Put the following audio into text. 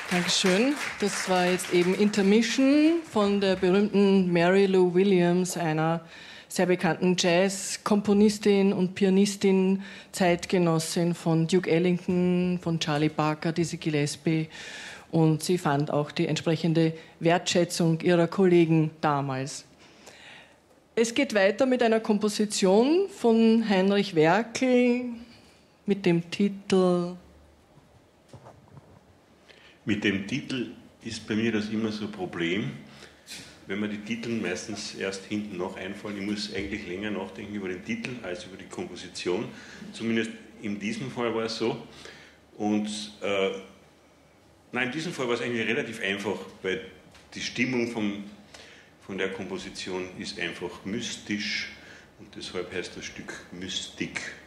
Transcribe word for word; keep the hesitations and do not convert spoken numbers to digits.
Dankeschön. Das war jetzt eben Intermission von der berühmten Mary Lou Williams, einer sehr bekannten Jazz-Komponistin und Pianistin, Zeitgenossin von Duke Ellington, von Charlie Parker, Dizzy Gillespie. Und sie fand auch die entsprechende Wertschätzung ihrer Kollegen damals. Es geht weiter mit einer Komposition von Heinrich Werkel mit dem Titel... Mit dem Titel ist bei mir das immer so ein Problem, wenn mir die Titel meistens erst hinten noch einfallen. Ich muss eigentlich länger nachdenken über den Titel als über die Komposition. Zumindest in diesem Fall war es so. Und äh, nein, in diesem Fall war es eigentlich relativ einfach, weil die Stimmung vom, von der Komposition ist einfach mystisch und deshalb heißt das Stück Mystik.